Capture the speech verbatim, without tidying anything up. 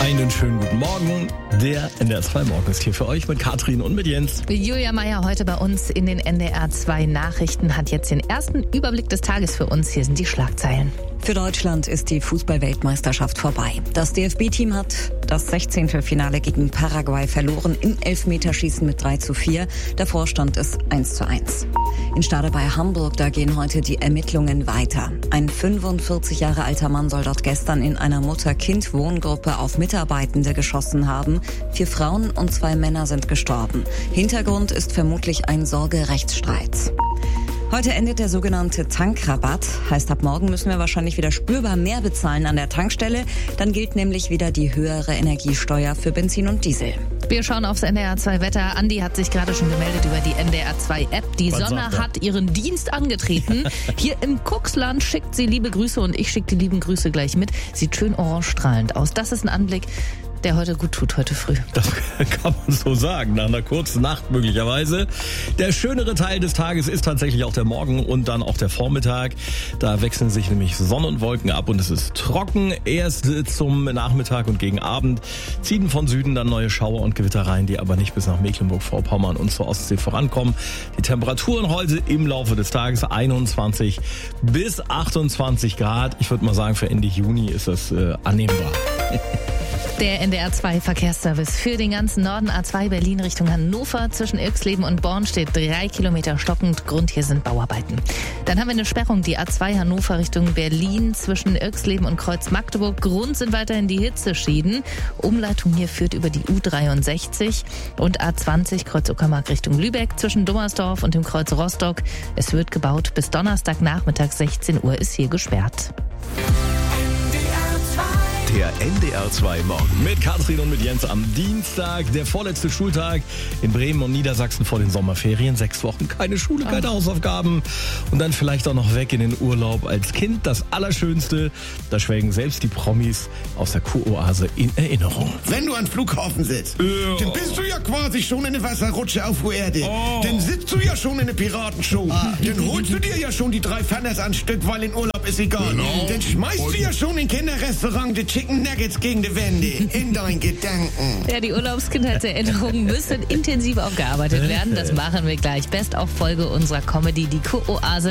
Einen schönen guten Morgen. Der N D R zwei Morgen ist hier für euch mit Katrin und mit Jens. Julia Meyer heute bei uns in den N D R zwei Nachrichten hat jetzt den ersten Überblick des Tages für uns. Hier sind die Schlagzeilen. Für Deutschland ist die Fußball-Weltmeisterschaft vorbei. Das D F B-Team hat das Sechzehntelfinale gegen Paraguay verloren im Elfmeterschießen mit drei zu vier. Der Vorstand ist eins zu eins. In Stade bei Hamburg, da gehen heute die Ermittlungen weiter. Ein fünfundvierzig Jahre alter Mann soll dort gestern in einer Mutter-Kind-Wohngruppe auf Mitarbeitende geschossen haben. Vier Frauen und zwei Männer sind gestorben. Hintergrund ist vermutlich ein Sorgerechtsstreit. Heute endet der sogenannte Tankrabatt. Heißt, ab morgen müssen wir wahrscheinlich wieder spürbar mehr bezahlen an der Tankstelle. Dann gilt nämlich wieder die höhere Energiesteuer für Benzin und Diesel. Wir schauen aufs N D R zwei Wetter. Andi hat sich gerade schon gemeldet über die N D R zwei App. Die Was Sonne hat ihren Dienst angetreten. Hier im Cuxland schickt sie liebe Grüße und ich schicke die lieben Grüße gleich mit. Sieht schön orangestrahlend aus. Das ist ein Anblick, der heute gut tut, heute früh. Das kann man so sagen, nach einer kurzen Nacht möglicherweise. Der schönere Teil des Tages ist tatsächlich auch der Morgen und dann auch der Vormittag. Da wechseln sich nämlich Sonne und Wolken ab und es ist trocken. Erst zum Nachmittag und gegen Abend ziehen von Süden dann neue Schauer und Gewitter rein, die aber nicht bis nach Mecklenburg-Vorpommern und zur Ostsee vorankommen. Die Temperaturen heute im Laufe des Tages einundzwanzig bis achtundzwanzig Grad. Ich würde mal sagen, für Ende Juni ist das äh, annehmbar. Der N D R zwei Verkehrsservice für den ganzen Norden. A zwei Berlin Richtung Hannover. Zwischen Irxleben und Born steht drei Kilometer stockend. Grund hier sind Bauarbeiten. Dann haben wir eine Sperrung. Die A zwei Hannover Richtung Berlin zwischen Irxleben und Kreuz Magdeburg. Grund sind weiterhin die Hitzeschäden. Umleitung hier führt über die U dreiundsechzig und A zwanzig Kreuz Uckermark Richtung Lübeck. Zwischen Dummersdorf und dem Kreuz Rostock. Es wird gebaut. Bis Donnerstagnachmittag sechzehn Uhr ist hier gesperrt. Der N D R zwei Morgen. Mit Katrin und mit Jens am Dienstag, der vorletzte Schultag in Bremen und Niedersachsen vor den Sommerferien. Sechs Wochen keine Schule, keine Oh. Hausaufgaben und dann vielleicht auch noch weg in den Urlaub als Kind. Das Allerschönste, da schwelgen selbst die Promis aus der Kuroase in Erinnerung. Wenn du an Flughafen sitzt, Ja. dann bist du ja quasi schon in der Wasserrutsche auf der Erde. Oh. Dann sitzt du ja schon in der Piratenshow. Dann holst du dir ja schon die drei Fanners an Stück, weil in Urlaub ist egal. Genau. Dann schmeißt du ja schon im Kinderrestaurant die Chicken Nuggets gegen die Wände. In deinen Gedanken. Ja, die Urlaubskindheitserinnerungen müssen intensiv aufgearbeitet werden. Das machen wir gleich. Best-of-Folge unserer Comedy, die Kuroase.